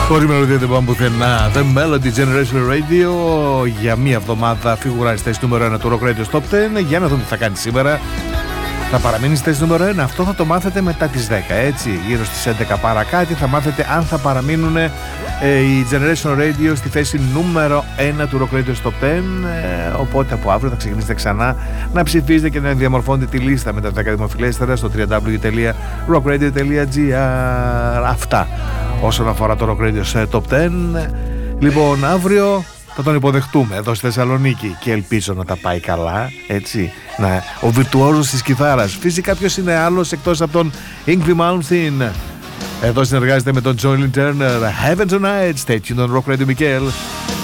Χωρίς μελωδία δεν πάμε πουθενά. The Melody Generation Radio. Για μία εβδομάδα φιγουράζει στη θέση νούμερο 1 του Rock Radio Top 10. Για να δούμε τι θα κάνει σήμερα. Θα παραμείνει στη θέση νούμερο 1. Αυτό θα το μάθετε μετά τις 10. Έτσι, γύρω στις 11 παρά κάτι θα μάθετε αν θα παραμείνουν η Generation Radio στη θέση νούμερο 1 του Rock Radio Top 10. Οπότε από αύριο θα ξεκινήσετε ξανά να ψηφίζετε και να διαμορφώνετε τη λίστα με τα 10 δημοφιλέστερα στο www.rockradio.gr. Αυτά όσον αφορά το Rock Radio Top 10. Λοιπόν, αύριο θα τον υποδεχτούμε εδώ στη Θεσσαλονίκη και ελπίζω να τα πάει καλά, έτσι, ο βιρτουόζος της κιθάρας. Φυσικά ποιος είναι άλλος εκτός από τον Yngwie Malmsteen. Εδώ συνεργάζεται με τον Joylin Turner. Heaven Tonight, stay tuned on Rock Radio Miguel.